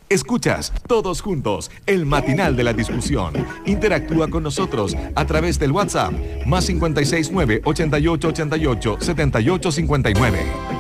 Escuchas Todos Juntos, el matinal de la discusión. Interactúa con nosotros a través del WhatsApp, +569 8888 7859.